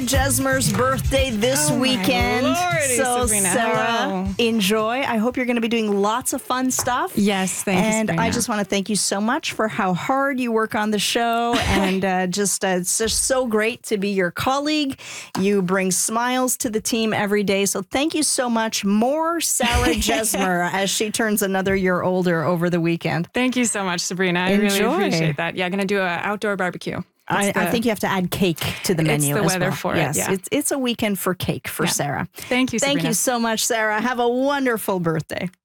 Jesmer's birthday this weekend. Lordy, so, Sabrina, Sarah, hello. enjoy. I hope you're going to be doing lots of fun stuff. Yes, thank you, And Sabrina. I just want to thank you so much for how hard you work on the show. And it's just so great to be your colleague. You bring smiles to the team every day. So thank you so much. More Sarah Jesmer as she turns another year older over the weekend. Thank you so much, Sabrina. I really Enjoy. appreciate that. Yeah, I'm going to do an outdoor barbecue. I think you have to add cake to the menu. It's the as weather well. for yes, it. Yeah. It's a weekend for cake for Sarah. Thank you, Sabrina. Thank you so much, Sarah. Have a wonderful birthday.